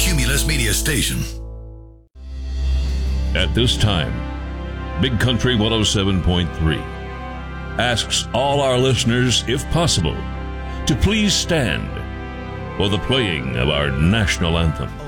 Cumulus Media Station. At this time, Big Country 107.3 asks all our listeners, if possible, to please stand for the playing of our national anthem.